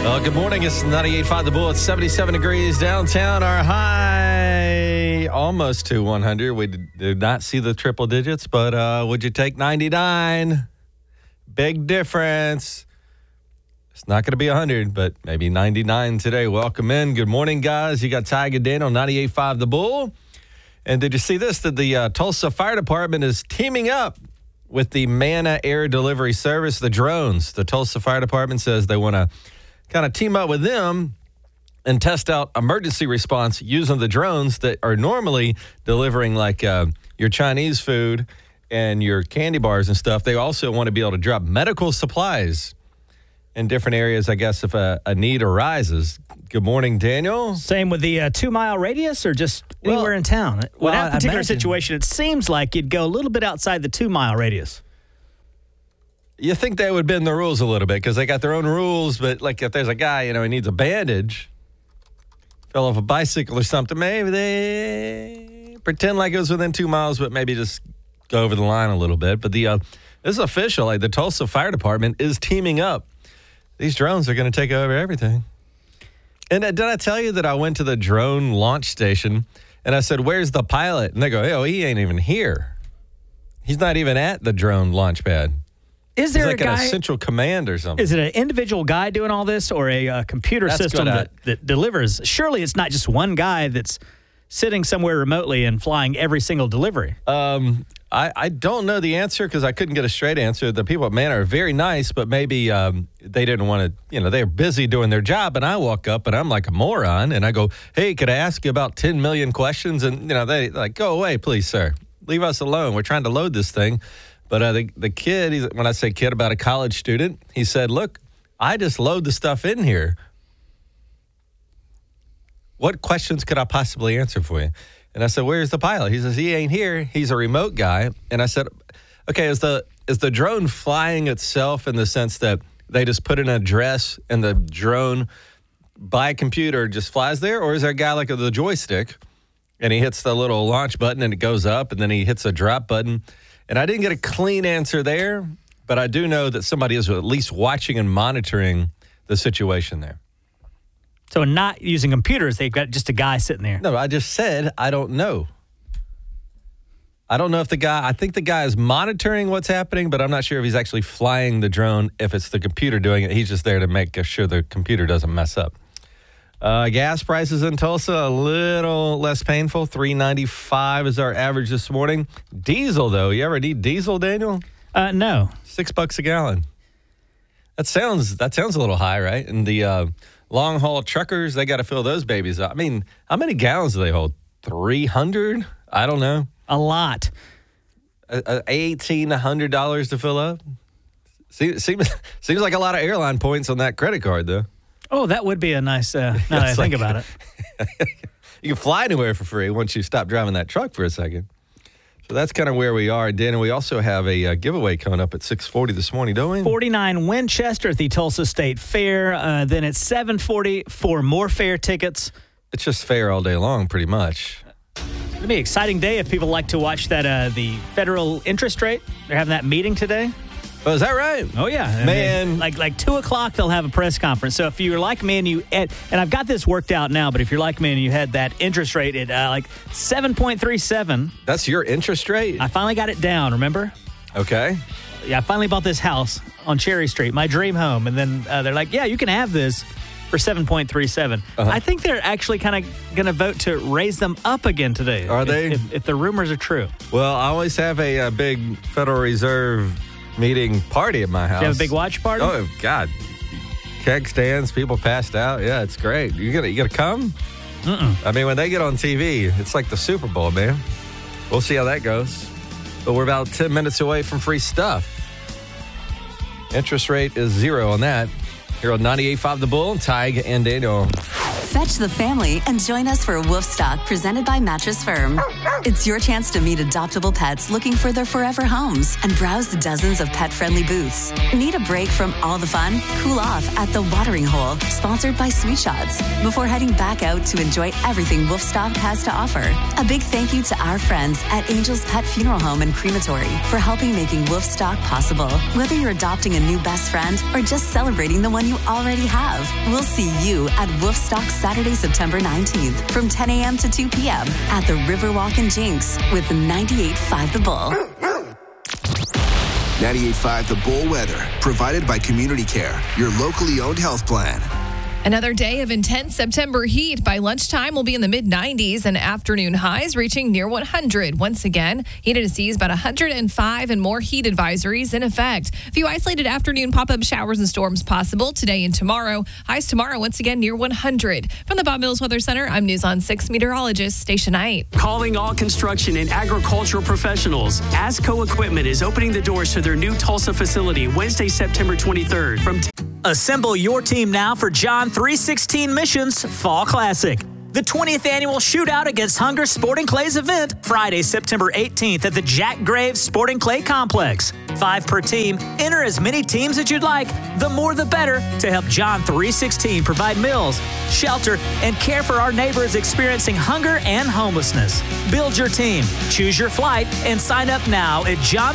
Well, good morning. It's 98.5 The Bull. It's 77 degrees downtown. Our high almost to 100. We did not see the triple digits, but would you take 99? Big difference. It's not going to be 100, but maybe 99 today. Welcome in. Good morning, guys. You got Tiger Dan on 98.5 The Bull. And did you see this? That the Tulsa Fire Department is teaming up with the Manna Air Delivery Service, the drones. The Tulsa Fire Department says they want to kind of team up with them and test out emergency response using the drones that are normally delivering like your Chinese food and your candy bars and stuff. They also want to be able to drop medical supplies in different areas, I guess, if a need arises. Good morning, Daniel. Same with the 2 mile radius or just anywhere in town? With that particular situation, it seems like you'd go a little bit outside the 2 mile radius. You think they would bend the rules a little bit because they got their own rules, but like if there's a guy, he needs a bandage, fell off a bicycle or something, maybe they pretend like it was within 2 miles, but maybe just go over the line a little bit. But this is official. Like the Tulsa Fire Department is teaming up. These drones are going to take over everything. And did I tell you that I went to the drone launch station and I said, "Where's the pilot?" And they go, "Oh, he ain't even here. He's not even at the drone launch pad." Is there like a guy? An central command or something? Is it an individual guy doing all this or a computer system that delivers? Surely it's not just one guy that's sitting somewhere remotely and flying every single delivery. I don't know the answer because I couldn't get a straight answer. The people at Manna are very nice, but maybe they didn't want to, they're busy doing their job. And I walk up and I'm like a moron and I go, "Hey, could I ask you about 10 million questions?" And, they like, "Go away, please, sir. Leave us alone. We're trying to load this thing." But the kid, when I say kid, about a college student, he said, "Look, I just load the stuff in here. What questions could I possibly answer for you?" And I said, "Where's the pilot?" He says, "He ain't here. He's a remote guy." And I said, "Okay, is the drone flying itself in the sense that they just put an address and the drone by a computer just flies there? Or is there a guy like the joystick and he hits the little launch button and it goes up and then he hits a drop button?" And I didn't get a clean answer there, but I do know that somebody is at least watching and monitoring the situation there. So not using computers, they've got just a guy sitting there. No, I just said I don't know. I don't know if I think the guy is monitoring what's happening, but I'm not sure if he's actually flying the drone, if it's the computer doing it. He's just there to make sure the computer doesn't mess up. Gas prices in Tulsa, a little less painful. $3.95 is our average this morning. Diesel, though. You ever need diesel, Daniel? No. $6 a gallon. That sounds a little high, right? And the long-haul truckers, they got to fill those babies up. I mean, how many gallons do they hold? 300? I don't know. A lot. $1,800 to fill up? Seems like a lot of airline points on that credit card, though. Oh, that would be a nice, now that I think about it. You can fly anywhere for free once you stop driving that truck for a second. So that's kind of where we are, Dan. And we also have a giveaway coming up at 6:40 this morning, don't we? 49 Winchester at the Tulsa State Fair. Then at 7:40 for more fair tickets. It's just fair all day long, pretty much. It's going to be an exciting day if people like to watch that the federal interest rate. They're having that meeting today. Oh, is that right? Oh, yeah. Man. Like 2 o'clock, they'll have a press conference. So if you're like me and I've got this worked out now, but if you're like me and you had that interest rate at 7.37. That's your interest rate? I finally got it down, remember? Okay. Yeah, I finally bought this house on Cherry Street, my dream home. And then they're like, "Yeah, you can have this for 7.37. I think they're actually kind of going to vote to raise them up again today. Are they? If the rumors are true. Well, I always have a big Federal Reserve meeting party at my house. You have a big watch party? Oh, God. Keg stands, people passed out. Yeah, it's great. You gonna come? I mean, when they get on TV, it's like the Super Bowl, man. We'll see how that goes. But we're about 10 minutes away from free stuff. Interest rate is 0 on that. Here on 98.5 The Bull, Tig and Daniel. Fetch the family and join us for Woofstock, presented by Mattress Firm. It's your chance to meet adoptable pets looking for their forever homes and browse dozens of pet-friendly booths. Need a break from all the fun? Cool off at The Watering Hole, sponsored by Sweet Shots, before heading back out to enjoy everything Woofstock has to offer. A big thank you to our friends at Angel's Pet Funeral Home and Crematory for helping making Woofstock possible. Whether you're adopting a new best friend or just celebrating the one you already have, we'll see you at Woofstock Saturday, September 19th from 10 a.m. to 2 p.m. at the Riverwalk in Jinx with 98.5 The Bull. 98.5 The Bull weather, provided by Community Care, your locally owned health plan. Another day of intense September heat. By lunchtime, we'll be in the mid-90s and afternoon highs reaching near 100. Once again, heat seas about 105 and more heat advisories in effect. A few isolated afternoon pop-up showers and storms possible today and tomorrow. Highs tomorrow, once again, near 100. From the Bob Mills Weather Center, I'm News on 6 meteorologist Stacia Knight. Calling all construction and agricultural professionals. ASCO Equipment is opening the doors to their new Tulsa facility Wednesday, September 23rd from Assemble your team now for John 3:16 Missions Fall Classic. The 20th annual shootout against Hunger Sporting Clay's event, Friday, September 18th at the Jack Graves Sporting Clay Complex. 5 per team. Enter as many teams as you'd like. The more the better to help John 3:16 provide meals, shelter, and care for our neighbors experiencing hunger and homelessness. Build your team, choose your flight, and sign up now at John